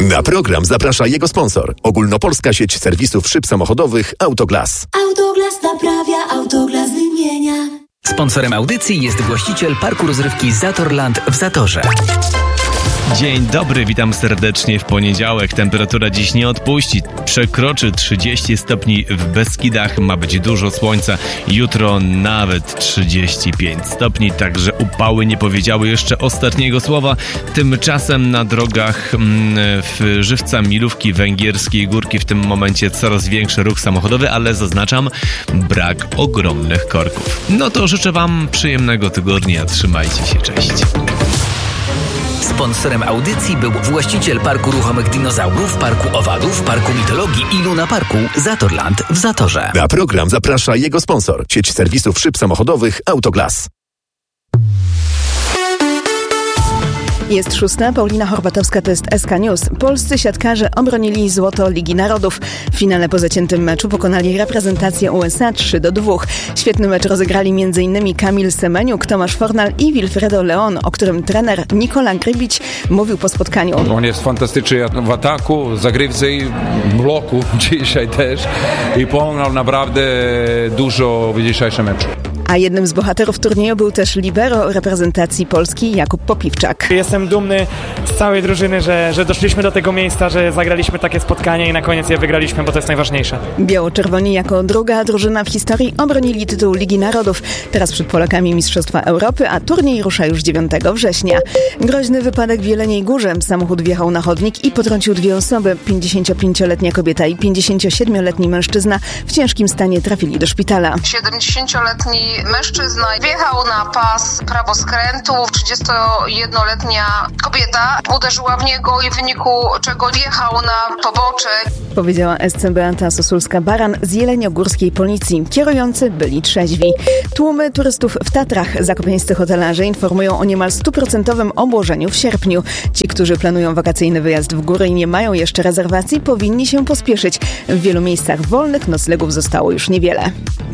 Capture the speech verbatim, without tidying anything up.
Na program zaprasza jego sponsor. Ogólnopolska sieć serwisów szyb samochodowych Autoglas. Autoglas naprawia, Autoglas wymienia. Sponsorem audycji jest właściciel parku rozrywki Zatorland w Zatorze. Dzień dobry, witam serdecznie w poniedziałek. Temperatura dziś nie odpuści. Przekroczy trzydzieści stopni w Beskidach. Ma być dużo słońca. Jutro nawet trzydzieści pięć stopni. Także upały nie powiedziały jeszcze ostatniego słowa. Tymczasem na drogach w Żywca, Milówki, Węgierskiej Górki w tym momencie coraz większy ruch samochodowy, ale zaznaczam, brak ogromnych korków. No to życzę Wam przyjemnego tygodnia. Trzymajcie się, cześć. Sponsorem audycji był właściciel Parku Ruchomych Dinozaurów, Parku Owadów, Parku Mitologii i Luna Parku Zatorland w Zatorze. Na program zaprasza jego sponsor. Sieć serwisów szyb samochodowych Autoglas. Jest szósta, Paulina Horwatowska, to jest S K News. Polscy siatkarze obronili złoto Ligi Narodów. W finale po zaciętym meczu pokonali reprezentację U S A trzy do dwóch. Świetny mecz rozegrali m.in. Kamil Semeniuk, Tomasz Fornal i Wilfredo Leon, o którym trener Nikola Grybić mówił po spotkaniu. On jest fantastyczny w ataku, zagrywce i bloku dzisiaj też i pomagał naprawdę dużo w dzisiejszym meczu. A jednym z bohaterów turnieju był też libero reprezentacji Polski Jakub Popiwczak. Jestem dumny z całej drużyny, że, że doszliśmy do tego miejsca, że zagraliśmy takie spotkanie i na koniec je wygraliśmy, bo to jest najważniejsze. Biało-czerwoni jako druga drużyna w historii obronili tytuł Ligi Narodów. Teraz przed Polakami Mistrzostwa Europy, a turniej rusza już dziewiątego września. Groźny wypadek w Jeleniej Górze. Samochód wjechał na chodnik i potrącił dwie osoby. pięćdziesięciopięcioletnia kobieta i pięćdziesięciosiedmioletni mężczyzna w ciężkim stanie trafili do szpitala. siedemdziesięcioletni mężczyzna wjechał na pas prawoskrętu. trzydziestojednoletnia kobieta uderzyła w niego i w wyniku czego wjechał na pobocze. Powiedziała S C Beata Sosulska-Baran z jeleniogórskiej policji. Kierujący byli trzeźwi. Tłumy turystów w Tatrach. Zakopiańscy hotelarze informują o niemal stuprocentowym obłożeniu w sierpniu. Ci, którzy planują wakacyjny wyjazd w góry i nie mają jeszcze rezerwacji, powinni się pospieszyć. W wielu miejscach wolnych noclegów zostało już niewiele.